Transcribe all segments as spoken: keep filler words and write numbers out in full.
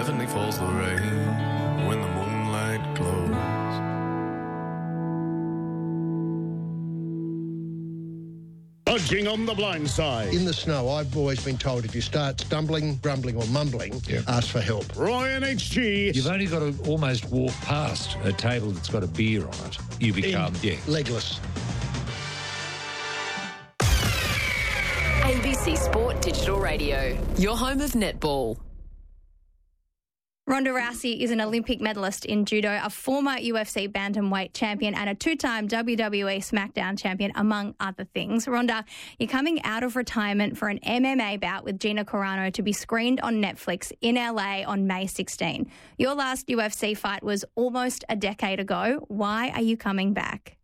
Heavenly falls the rain when the moonlight glows. Dodging on the blind side. In the snow, I've always been told if you start stumbling, grumbling or mumbling, yeah. ask for help. Ryan H G. You've only got to almost walk past a table that's got a beer on it. You become, In, yeah. legless. A B C Sport Digital Radio, your home of netball. Ronda Rousey is an Olympic medalist in judo, a former U F C bantamweight champion and a two-time W W E SmackDown champion, among other things. Ronda, you're coming out of retirement for an M M A bout with Gina Carano to be screened on Netflix in L A on May sixteenth. Your last U F C fight was almost a decade ago. Why are you coming back?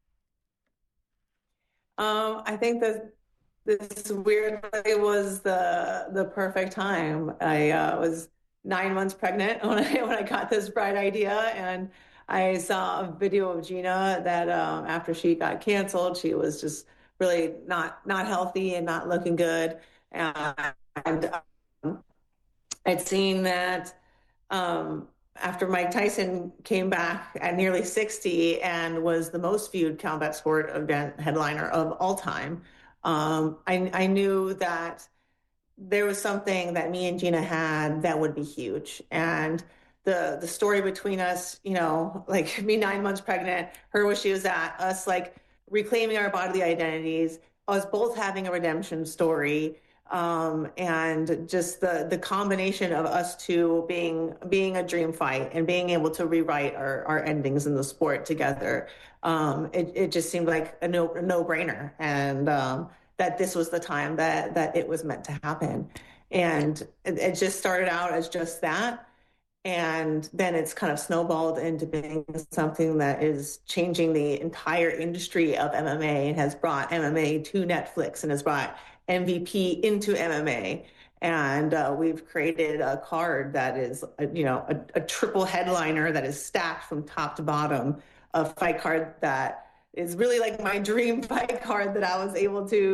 Um, I think that this weirdly was the the perfect time. I uh, was nine months pregnant when I when I got this bright idea, and I saw a video of Gina that um, after she got canceled, she was just really not not healthy and not looking good. And, and um, I'd seen that um, after Mike Tyson came back at nearly sixty and was the most viewed combat sport event headliner of all time, um, I, I knew that there was something that me and Gina had that would be huge. And the the story between us, you know, like me nine months pregnant, her where she was at, us like reclaiming our bodily identities, us both having a redemption story, um, and just the the combination of us two being being a dream fight and being able to rewrite our, our endings in the sport together. Um, it, it just seemed like a no a no-brainer. And um that this was the time that that it was meant to happen. And it, it just started out as just that. And then it's kind of snowballed into being something that is changing the entire industry of M M A and has brought M M A to Netflix and has brought M V P into M M A. And uh, we've created a card that is, a, you know, a, a triple headliner that is stacked from top to bottom, a fight card that is really like my dream fight card that I was able to